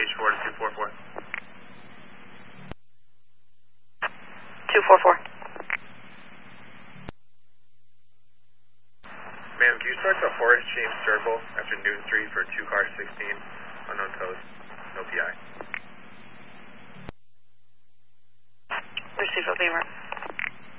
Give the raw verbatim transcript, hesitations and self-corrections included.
H four to two four four. two four four. Ma'am, can you start the Horace James Circle after Newton Street for two car sixteen, unknown toes, no P I. Received, Beamer.